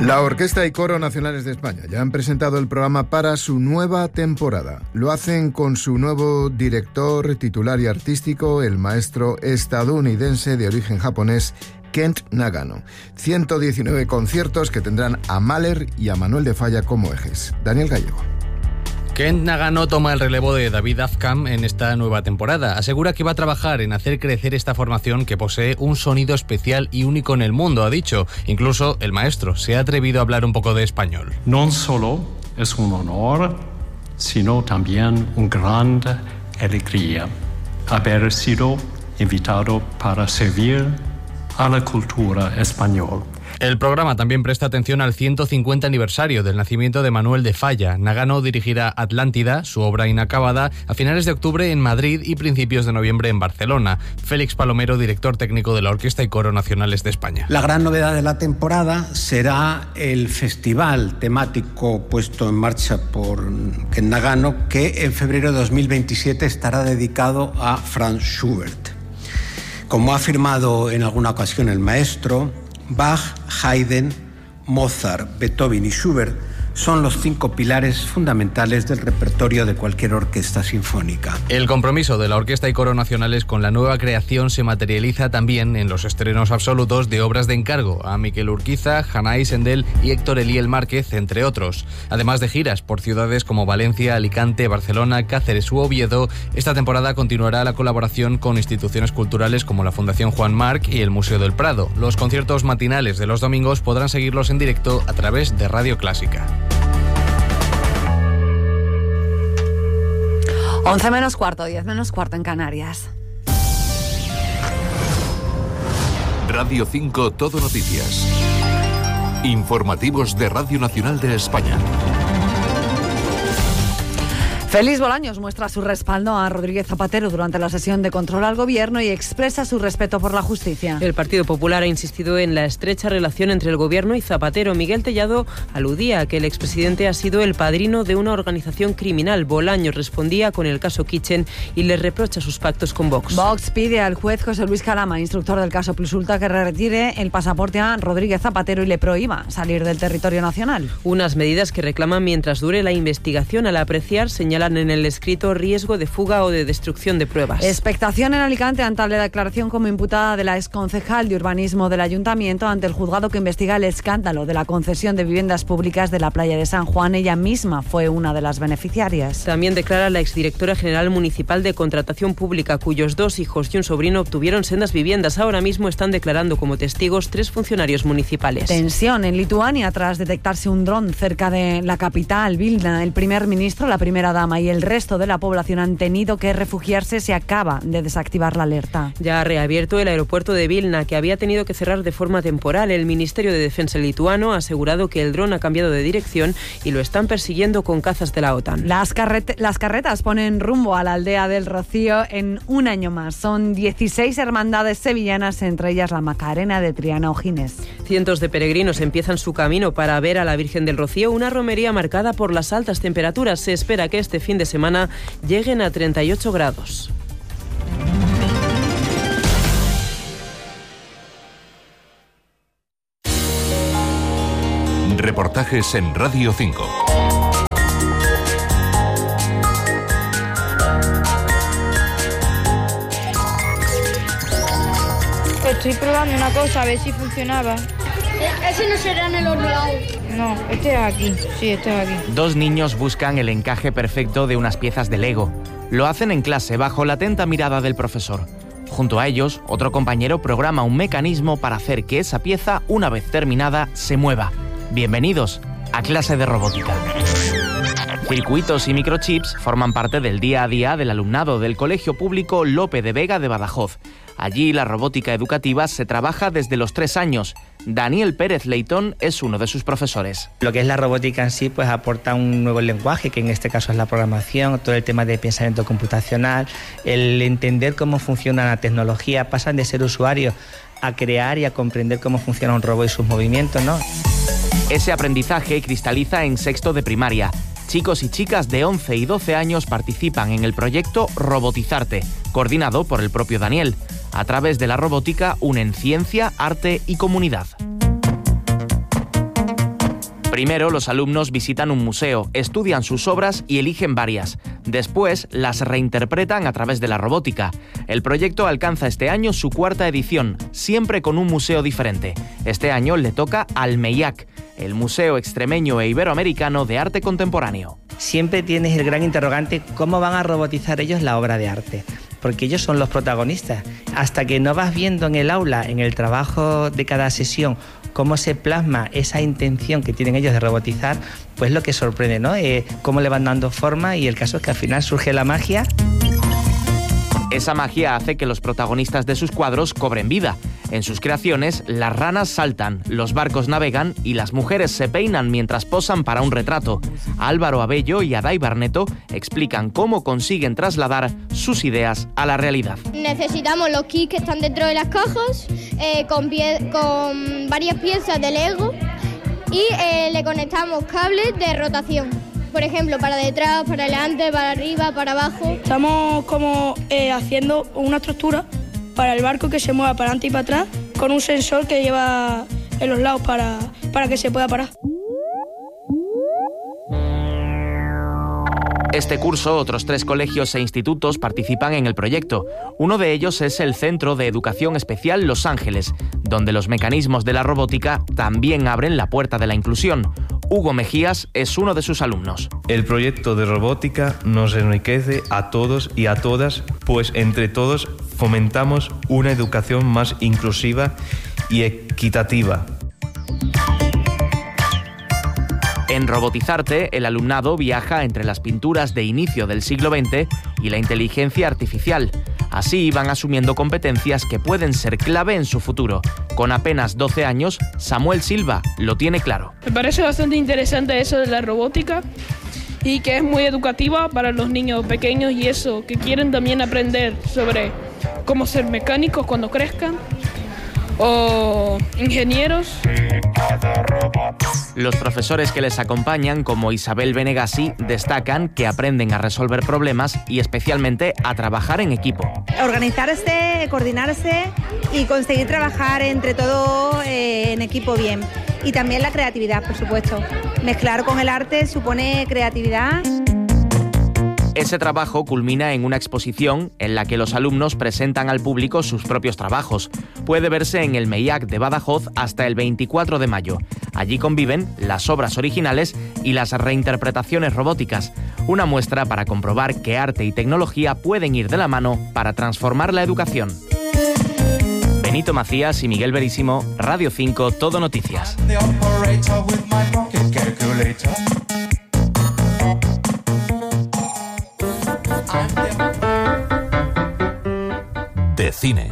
La Orquesta y Coro Nacionales de España ya han presentado el programa para su nueva temporada. Lo hacen con su nuevo director titular y artístico, el maestro estadounidense de origen japonés, Kent Nagano. 119 conciertos que tendrán a Mahler y a Manuel de Falla como ejes. Daniel Gallego. Kent Nagano toma el relevo de David Afkham en esta nueva temporada. Asegura que va a trabajar en hacer crecer esta formación que posee un sonido especial y único en el mundo, ha dicho. Incluso el maestro se ha atrevido a hablar un poco de español. No solo es un honor, sino también una gran alegría haber sido invitado para servir a la cultura española. El programa también presta atención al 150 aniversario del nacimiento de Manuel de Falla. Nagano dirigirá Atlántida, su obra inacabada, a finales de octubre en Madrid y principios de noviembre en Barcelona. Félix Palomero, director técnico de la Orquesta y Coro Nacionales de España. La gran novedad de la temporada será el festival temático puesto en marcha por Kent Nagano, que en febrero de 2027 estará dedicado a Franz Schubert. Como ha afirmado en alguna ocasión el maestro, Bach, Haydn, Mozart, Beethoven y Schubert son los 5 pilares fundamentales del repertorio de cualquier orquesta sinfónica. El compromiso de la Orquesta y Coro Nacionales con la nueva creación se materializa también en los estrenos absolutos de obras de encargo a Miquel Urquiza, Hanay Sendel y Héctor Eliel Márquez, entre otros. Además de giras por ciudades como Valencia, Alicante, Barcelona, Cáceres u Oviedo, esta temporada continuará la colaboración con instituciones culturales como la Fundación Juan Marc y el Museo del Prado. Los conciertos matinales de los domingos podrán seguirlos en directo a través de Radio Clásica. 11 menos cuarto, 10 menos cuarto en Canarias. Radio 5 Todo Noticias. Informativos de Radio Nacional de España. Félix Bolaños muestra su respaldo a Rodríguez Zapatero durante la sesión de control al Gobierno y expresa su respeto por la justicia. El Partido Popular ha insistido en la estrecha relación entre el Gobierno y Zapatero. Miguel Tellado aludía a que el expresidente ha sido el padrino de una organización criminal. Bolaños respondía con el caso Kitchen y le reprocha sus pactos con Vox. Vox pide al juez José Luis Calama, instructor del caso Plusulta, que retire el pasaporte a Rodríguez Zapatero y le prohíba salir del territorio nacional. Unas medidas que reclaman mientras dure la investigación. Al apreciar, señalan en el escrito riesgo de fuga o de destrucción de pruebas. Expectación en Alicante ante la declaración como imputada de la exconcejal de urbanismo del ayuntamiento ante el juzgado que investiga el escándalo de la concesión de viviendas públicas de la playa de San Juan. Ella misma fue una de las beneficiarias. También declara la exdirectora general municipal de Contratación Pública, cuyos 2 hijos y un sobrino obtuvieron sendas viviendas. Ahora mismo están declarando como testigos 3 funcionarios municipales. Tensión en Lituania tras detectarse un dron cerca de la capital, Vilna. El primer ministro, la primera dama y el resto de la población han tenido que refugiarse. Se acaba de desactivar la alerta. Ya ha reabierto el aeropuerto de Vilna, que había tenido que cerrar de forma temporal. El Ministerio de Defensa lituano ha asegurado que el dron ha cambiado de dirección y lo están persiguiendo con cazas de la OTAN. Las carretas ponen rumbo a la aldea del Rocío en un año más. Son 16 hermandades sevillanas, entre ellas la Macarena de Triana Ojines. Cientos de peregrinos empiezan su camino para ver a la Virgen del Rocío, una romería marcada por las altas temperaturas. Se espera que este fin de semana lleguen a 38 grados. Reportajes en Radio 5. Estoy probando una cosa a ver si funcionaba. Ese no será en el ordenador. No, este es aquí. Sí, este es aquí. 2 niños buscan el encaje perfecto de unas piezas de Lego. Lo hacen en clase bajo la atenta mirada del profesor. Junto a ellos, otro compañero programa un mecanismo para hacer que esa pieza, una vez terminada, se mueva. Bienvenidos a clase de robótica. Circuitos y microchips forman parte del día a día del alumnado del Colegio Público Lope de Vega de Badajoz. Allí la robótica educativa se trabaja desde los 3 años. Daniel Pérez Leitón es uno de sus profesores. Lo que es la robótica en sí, pues aporta un nuevo lenguaje, que en este caso es la programación, todo el tema de pensamiento computacional, el entender cómo funciona la tecnología, pasan de ser usuarios a crear y a comprender cómo funciona un robot y sus movimientos, ¿no? Ese aprendizaje cristaliza en 6º de primaria. Chicos y chicas de 11 y 12 años participan en el proyecto Robotizarte, coordinado por el propio Daniel. A través de la robótica unen ciencia, arte y comunidad. Primero, los alumnos visitan un museo, estudian sus obras y eligen varias. Después, las reinterpretan a través de la robótica. El proyecto alcanza este año su 4ª edición, siempre con un museo diferente. Este año le toca al MEIAC, el Museo Extremeño e Iberoamericano de Arte Contemporáneo. Siempre tienes el gran interrogante, ¿cómo van a robotizar ellos la obra de arte? Porque ellos son los protagonistas. Hasta que no vas viendo en el aula, en el trabajo de cada sesión, cómo se plasma esa intención que tienen ellos de robotizar, pues lo que sorprende, ¿no? Cómo le van dando forma, y el caso es que al final surge la magia. Esa magia hace que los protagonistas de sus cuadros cobren vida. En sus creaciones, las ranas saltan, los barcos navegan y las mujeres se peinan mientras posan para un retrato. Álvaro Abello y Adai Barneto explican cómo consiguen trasladar sus ideas a la realidad. Necesitamos los kits que están dentro de las cajas, con varias piezas de Lego, y le conectamos cables de rotación. Por ejemplo, para detrás, para adelante, para arriba, para abajo. Estamos como haciendo una estructura para el barco que se mueva para adelante y para atrás, con un sensor que lleva en los lados para que se pueda parar. Este curso, otros 3 colegios e institutos participan en el proyecto. Uno de ellos es el Centro de Educación Especial Los Ángeles, donde los mecanismos de la robótica también abren la puerta de la inclusión. Hugo Mejías es uno de sus alumnos. El proyecto de robótica nos enriquece a todos y a todas, pues entre todos fomentamos una educación más inclusiva y equitativa. En Robotizarte, el alumnado viaja entre las pinturas de inicio del siglo XX y la inteligencia artificial. Así van asumiendo competencias que pueden ser clave en su futuro. Con apenas 12 años, Samuel Silva lo tiene claro. Me parece bastante interesante eso de la robótica y que es muy educativa para los niños pequeños y eso, que quieren también aprender sobre cómo ser mecánicos cuando crezcan o ingenieros. Los profesores que les acompañan, como Isabel Benegasi, destacan que aprenden a resolver problemas y especialmente a trabajar en equipo. Organizarse, coordinarse y conseguir trabajar entre todos en equipo bien. Y también la creatividad, por supuesto. Mezclar con el arte supone creatividad. Ese trabajo culmina en una exposición en la que los alumnos presentan al público sus propios trabajos. Puede verse en el MEIAC de Badajoz hasta el 24 de mayo. Allí conviven las obras originales y las reinterpretaciones robóticas. Una muestra para comprobar que arte y tecnología pueden ir de la mano para transformar la educación. Benito Macías y Miguel Verísimo, Radio 5, Todo Noticias. De cine.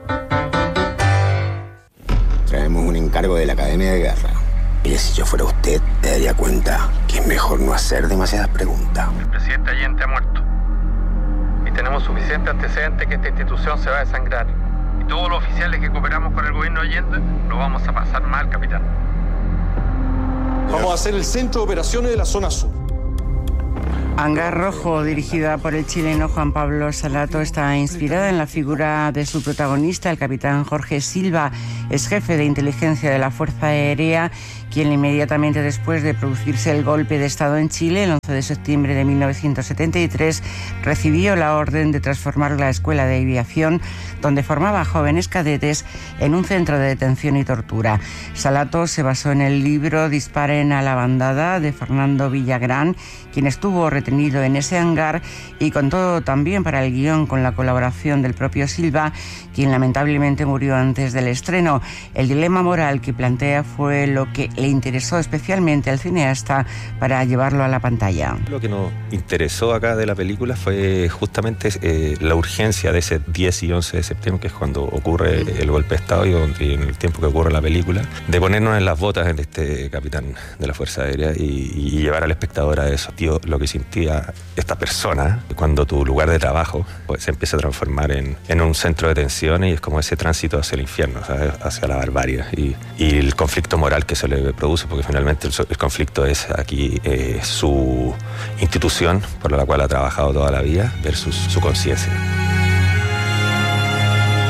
Traemos un encargo de la Academia de Guerra. Mire, si yo fuera usted, me daría cuenta que es mejor no hacer demasiadas preguntas. El presidente Allende ha muerto. Y tenemos suficiente antecedente que esta institución se va a desangrar. Y todos los oficiales que cooperamos con el gobierno Allende lo vamos a pasar mal, capitán. Vamos a hacer el centro de operaciones de la zona sur. Hangar Rojo, dirigida por el chileno Juan Pablo Salato, está inspirada en la figura de su protagonista, el capitán Jorge Silva, ex jefe de inteligencia de la Fuerza Aérea, quien inmediatamente después de producirse el golpe de Estado en Chile, el 11 de septiembre de 1973, recibió la orden de transformar la Escuela de Aviación, donde formaba a jóvenes cadetes, en un centro de detención y tortura. Salato se basó en el libro Disparen a la bandada, de Fernando Villagrán, quien estuvo retenido en ese hangar, y contó también para el guión con la colaboración del propio Silva, quien lamentablemente murió antes del estreno. El dilema moral que plantea fue lo que le interesó especialmente al cineasta para llevarlo a la pantalla. Lo que nos interesó acá de la película fue justamente la urgencia de ese 10 y 11 de septiembre, que es cuando ocurre el golpe de Estado y en el tiempo que ocurre la película, de ponernos en las botas de este capitán de la Fuerza Aérea y llevar al espectador a eso. Tío, lo que sentía esta persona cuando tu lugar de trabajo pues, se empieza a transformar en un centro de tensión, y es como ese tránsito hacia el infierno, ¿sabes? Hacia la barbarie y el conflicto moral que se le produce, porque finalmente el conflicto es aquí su institución por la cual ha trabajado toda la vida versus su conciencia.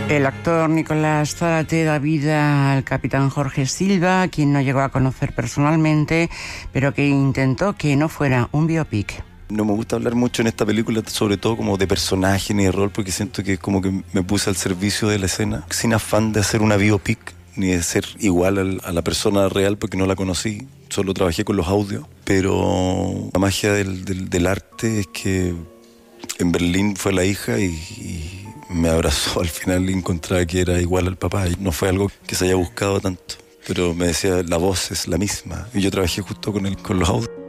El actor Nicolás Zárate da vida al capitán Jorge Silva, quien no llegó a conocer personalmente, pero que intentó que no fuera un biopic. No me gusta hablar mucho en esta película, sobre todo como de personaje ni de rol, porque siento que como que me puse al servicio de la escena, sin afán de hacer una biopic, ni de ser igual a la persona real, porque no la conocí, solo trabajé con los audios. Pero la magia del arte es que en Berlín fue la hija y me abrazó al final y encontraba que era igual al papá. Y no fue algo que se haya buscado tanto, pero me decía, la voz es la misma. Y yo trabajé justo con él, con los audios.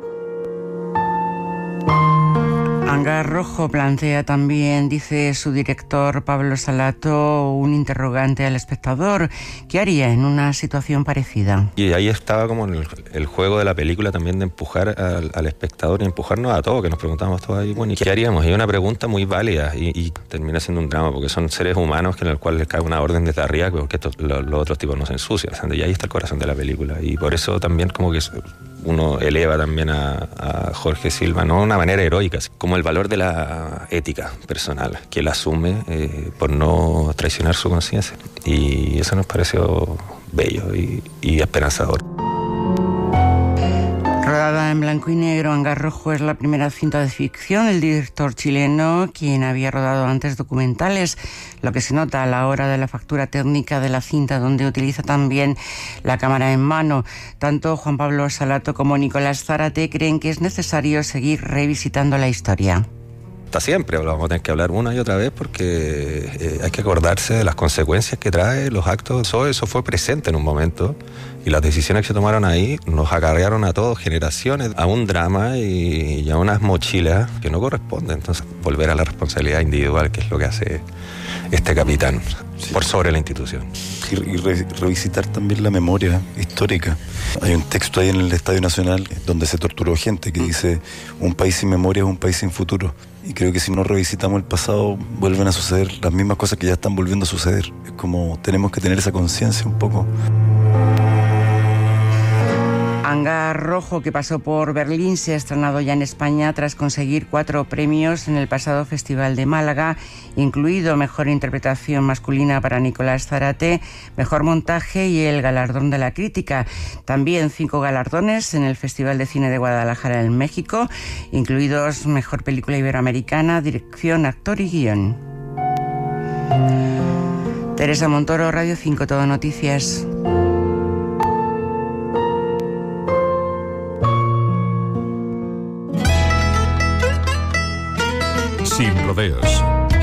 Hangar Rojo plantea también, dice su director Pablo Salato, un interrogante al espectador. ¿Qué haría en una situación parecida? Y ahí estaba como el juego de la película también de empujar al espectador y empujarnos a todos, que nos preguntábamos todos ahí, bueno, ¿y qué haríamos? Y una pregunta muy válida y termina siendo un drama, porque son seres humanos en el cual les cae una orden desde arriba, porque los otros tipos no se ensucian. Y ahí está el corazón de la película. Y por eso también como que uno eleva también a Jorge Silva, no de una manera heroica, como el valor de la ética personal, que él asume por no traicionar su conciencia. Y eso nos pareció bello y esperanzador. Rodada en blanco y negro, Hangar Rojo es la primera cinta de ficción del director chileno, quien había rodado antes documentales, lo que se nota a la hora de la factura técnica de la cinta, donde utiliza también la cámara en mano. Tanto Juan Pablo Salato como Nicolás Zárate creen que es necesario seguir revisitando la historia. Hasta siempre lo vamos a tener que hablar una y otra vez, porque hay que acordarse de las consecuencias que trae los actos. Eso fue presente en un momento, y las decisiones que se tomaron ahí nos acarrearon a todos, generaciones, a un drama y a unas mochilas que no corresponden. Entonces, volver a la responsabilidad individual, que es lo que hace este capitán, sí, por sobre la institución. Y revisitar también la memoria histórica. Hay un texto ahí en el Estadio Nacional donde se torturó gente que dice: un país sin memoria es un país sin futuro. Y creo que si no revisitamos el pasado, vuelven a suceder las mismas cosas que ya están volviendo a suceder. Es como tenemos que tener esa conciencia un poco. Hangar Rojo, que pasó por Berlín, se ha estrenado ya en España tras conseguir 4 premios en el pasado Festival de Málaga, incluido Mejor Interpretación Masculina para Nicolás Zárate, Mejor Montaje y el Galardón de la Crítica. También 5 galardones en el Festival de Cine de Guadalajara en México, incluidos Mejor Película Iberoamericana, Dirección, Actor y Guión. Teresa Montoro, Radio 5, Todo Noticias. Sin rodeos.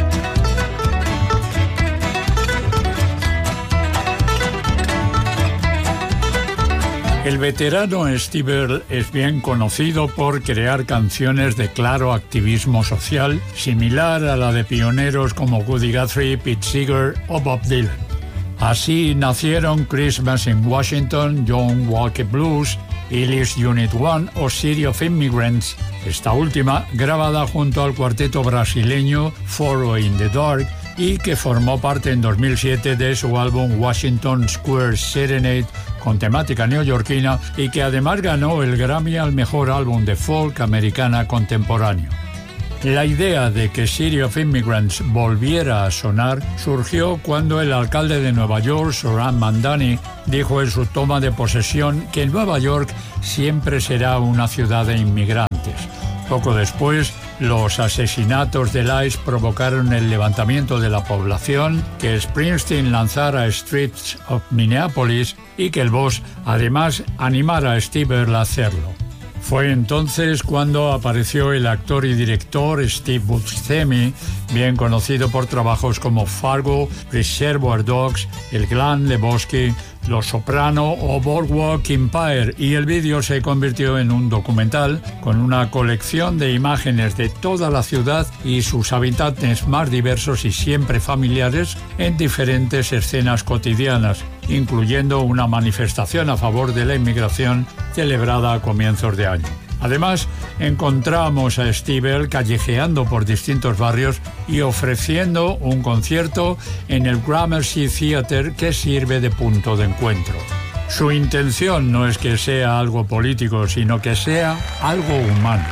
El veterano Steve Earle es bien conocido por crear canciones de claro activismo social, similar a la de pioneros como Woody Guthrie, Pete Seeger o Bob Dylan. Así nacieron Christmas in Washington, John Walker Blues, Illy's Unit 1 o City of Immigrants, esta última grabada junto al cuarteto brasileño Foro in the Dark y que formó parte en 2007 de su álbum Washington Square Serenade con temática neoyorquina y que además ganó el Grammy al mejor álbum de folk americana contemporáneo. La idea de que City of Immigrants volviera a sonar surgió cuando el alcalde de Nueva York, Zohran Mamdani, dijo en su toma de posesión que Nueva York siempre será una ciudad de inmigrantes. Poco después, los asesinatos del ICE provocaron el levantamiento de la población, que Springsteen lanzara Streets of Minneapolis y que el Boss además animara a Steve Earle a hacerlo. Fue entonces cuando apareció el actor y director Steve Buscemi, bien conocido por trabajos como Fargo, Reservoir Dogs, El Gran Lebowski, Los Soprano o Boardwalk Empire, y el vídeo se convirtió en un documental con una colección de imágenes de toda la ciudad y sus habitantes más diversos y siempre familiares en diferentes escenas cotidianas, incluyendo una manifestación a favor de la inmigración celebrada a comienzos de año. Además, encontramos a Steve Earle callejeando por distintos barrios y ofreciendo un concierto en el Gramercy Theatre que sirve de punto de encuentro. Su intención no es que sea algo político, sino que sea algo humano.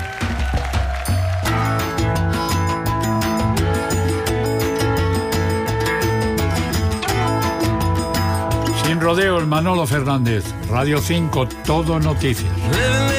Sin rodeos, Manolo Fernández. Radio 5, Todo Noticias.